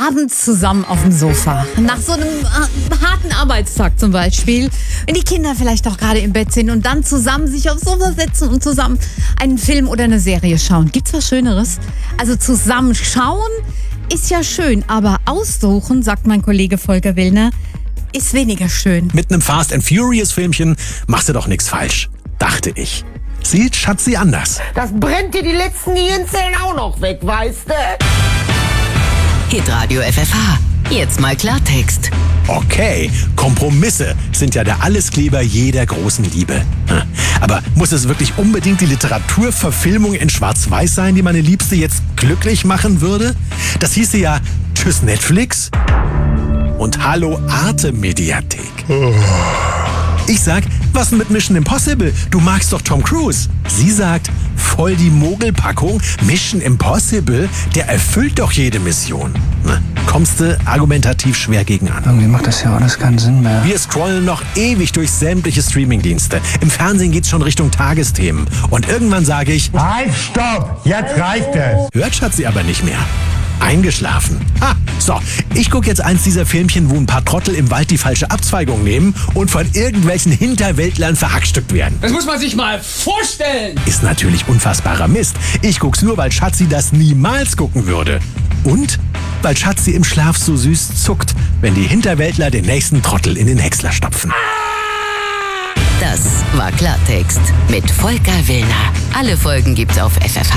abends zusammen auf dem Sofa. Nach so einem harten Arbeitstag zum Beispiel. Wenn die Kinder vielleicht auch gerade im Bett sind und dann zusammen sich aufs Sofa setzen und zusammen einen Film oder eine Serie schauen. Gibt's was Schöneres? Also zusammen schauen ist ja schön, aber aussuchen, sagt mein Kollege Volker Willner, ist weniger schön. Mit einem Fast and Furious Filmchen machst du doch nichts falsch, dachte ich. Sieht Schatzi anders. Das brennt dir die letzten Hirnzellen auch noch weg, weißt du? Hitradio FFH. Jetzt mal Klartext. Okay, Kompromisse sind ja der Alleskleber jeder großen Liebe. Aber muss es wirklich unbedingt die Literaturverfilmung in Schwarz-Weiß sein, die meine Liebste jetzt glücklich machen würde? Das hieße ja Tschüss Netflix und Hallo Arte Mediathek. Ich sag, was denn mit Mission Impossible? Du magst doch Tom Cruise. Sie sagt, voll die Mogelpackung. Mission Impossible, der erfüllt doch jede Mission. Kommst du argumentativ schwer gegen an. Irgendwie macht das ja alles keinen Sinn mehr. Wir scrollen noch ewig durch sämtliche Streamingdienste. Im Fernsehen geht's schon Richtung Tagesthemen. Und irgendwann sage ich, Halt, stopp! Jetzt reicht es! hört Schatzi aber nicht mehr. Eingeschlafen. So, ich gucke jetzt eins dieser Filmchen, wo ein paar Trottel im Wald die falsche Abzweigung nehmen und von irgendwelchen Hinterwäldlern verhackstückt werden. Das muss man sich mal vorstellen. Ist natürlich unfassbarer Mist. Ich guck's nur, weil Schatzi das niemals gucken würde. Und weil Schatzi im Schlaf so süß zuckt, wenn die Hinterwäldler den nächsten Trottel in den Häcksler stopfen. Das war Klartext mit Volker Willner. Alle Folgen gibt's auf FFH